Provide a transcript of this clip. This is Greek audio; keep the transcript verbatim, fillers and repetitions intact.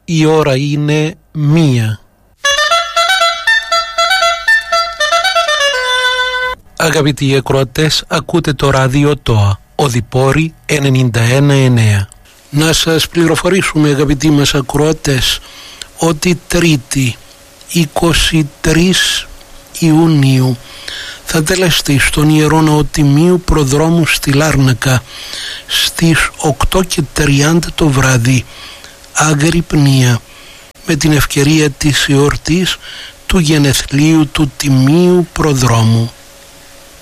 η ώρα είναι μία. Αγαπητοί ακροατές, ακούτε το ράδιο ΤΟΑ, Οδυπόρη ενενήντα ένα εννέα. Να σας πληροφορήσουμε, αγαπητοί μας ακροατές, ότι Τρίτη είκοσι τρεις Ιουνίου θα τελεστεί στον Ιερό Ναό Τιμίου Προδρόμου στη Λάρνακα στις οκτώ και τριάντα το βράδυ αγρυπνία με την ευκαιρία της εορτής του γενεθλίου του Τιμίου Προδρόμου.